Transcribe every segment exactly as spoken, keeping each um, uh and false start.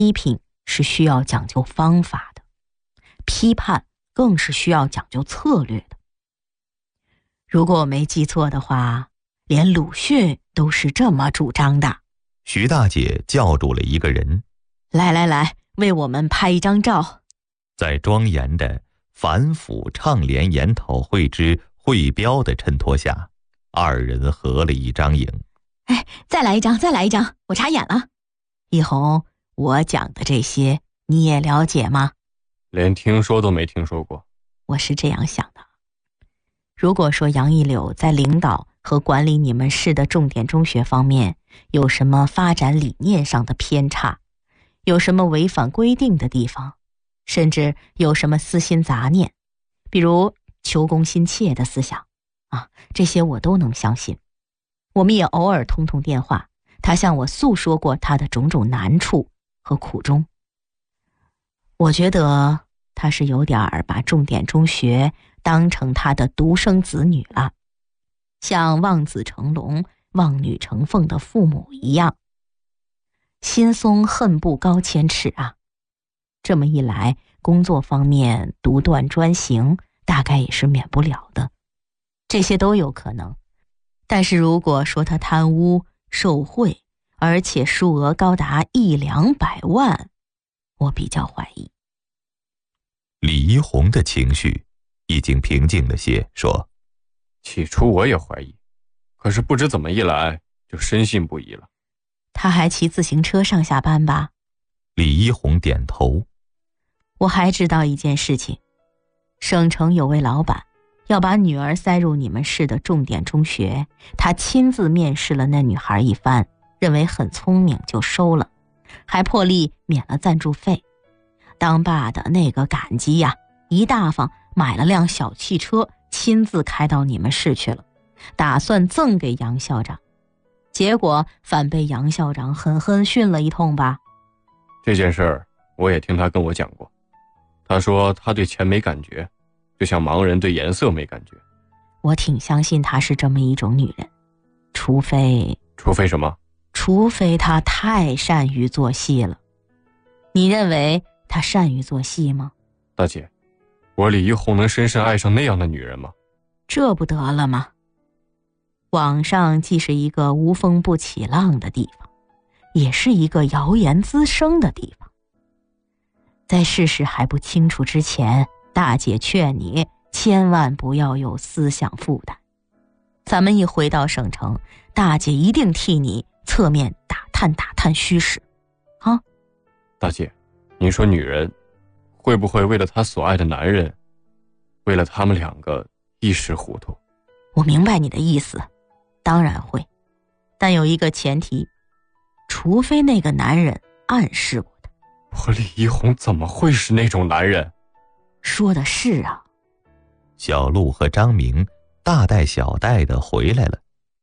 批评是需要讲究方法的，批判更是需要讲究策略的。如果我没记错的话，连鲁迅都是这么主张的。 徐大姐叫住了一个人， 来来来，为我们拍一张照。 在庄严的反腐倡廉研讨会之会标的衬托下，二人合了一张影。 哎，再来一张，再来一张，我插眼了。一红，我讲的这些你也了解吗？ 连听说都没听说过。 我是这样想的，如果说杨一柳在领导和管理你们市的重点中学方面有什么发展理念上的偏差，有什么违反规定的地方，甚至有什么私心杂念，比如求功心切的思想啊，这些我都能相信。我们也偶尔通通电话，他向我诉说过他的种种难处和苦衷。我觉得他是有点把重点中学当成他的独生子女了，像望子成龙、望女成凤的父母一样。心松恨不高千尺啊！这么一来，工作方面独断专行，大概也是免不了的。这些都有可能。但是如果说他贪污受贿，而且数额高达一两百万，我比较怀疑。 李一红的情绪已经平静了些，说： 起初我也怀疑，可是不知怎么一来就深信不疑了。 他还骑自行车上下班吧？ 李一红点头。 我还知道一件事情，省城有位老板要把女儿塞入你们市的重点中学，他亲自面试了那女孩一番，认为很聪明就收了，还破例免了赞助费。当爸的那个感激呀，一大方买了辆小汽车，亲自开到你们市去了，打算赠给杨校长。结果反被杨校长狠狠训了一通吧。 这件事儿我也听他跟我讲过，他说他对钱没感觉，就像盲人对颜色没感觉。 我挺相信她是这么一种女人，除非除非什么？ 除非她太善于做戏了。你认为她善于做戏吗？ 大姐，我李一红能深深爱上那样的女人吗？ 这不得了吗？网上既是一个无风不起浪的地方，也是一个谣言滋生的地方。在事实还不清楚之前，大姐劝你千万不要有思想负担。咱们一回到省城，大姐一定替你侧面打探打探虚实啊。 大姐，您说女人会不会为了她所爱的男人，为了他们两个一时糊涂？ 我明白你的意思，当然会，但有一个前提，除非那个男人暗示过他。 我李一红怎么会是那种男人？ 说的是啊。 小陆和张明大带小带的回来了。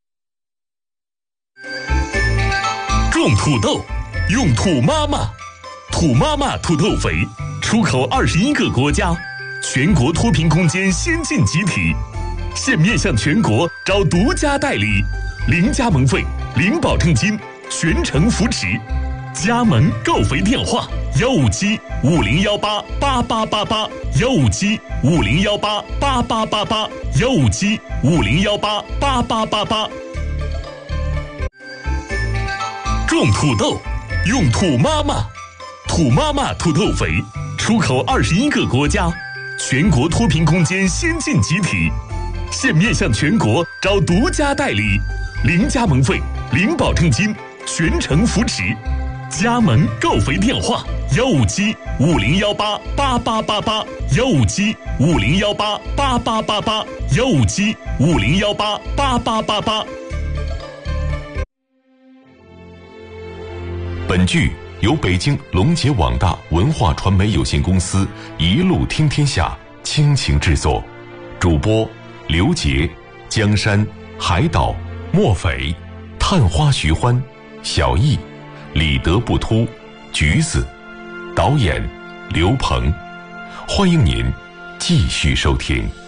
种土豆，用土妈妈，土妈妈土豆肥，出口二十一个国家，全国脱贫攻坚先进集体，现面向全国招独家代理，零加盟费，零保证金，全程扶持。加盟购肥电话：幺五七五零幺八八八八八，幺五七五零幺八八八八八，幺五七五零幺八八八八八。种土豆，用土妈妈，土妈妈土豆肥，出口二十一个国家，全国脱贫攻坚先进集体，现面向全国招独家代理，零加盟费，零保证金，全程扶持。加盟购肥电话：幺五七五零幺八八八八八，幺五七五零幺八八八八八，幺五七五零幺八八八八八。 本剧由北京龙杰网大文化传媒有限公司一路听天下倾情制作，主播刘杰、江山、海岛、莫匪、探花徐欢、小易、李德不突、橘子，导演刘鹏。欢迎您继续收听。